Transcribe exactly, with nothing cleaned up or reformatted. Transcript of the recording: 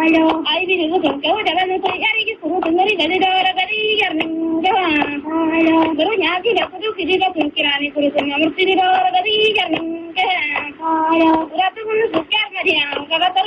ai bi ne ko ko da ban sai yari ki kuru da ngari da da da yar nin da baro nya ki da ku ki da kun kirani kuru sun amurti da da yar nin ga ra tu kun su kya mariya ka